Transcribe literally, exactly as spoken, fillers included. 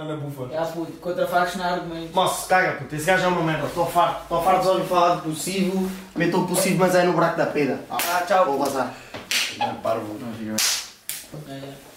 Está na bufa. Já puto, contra factos não há argumentos. Moço, caga puto, esse gajo é uma merda, estou farto, estou farto de ouvir falar de possível, meto o possível mas é no buraco da peda. Ah, tchau. Vou vazar. Parvo. É.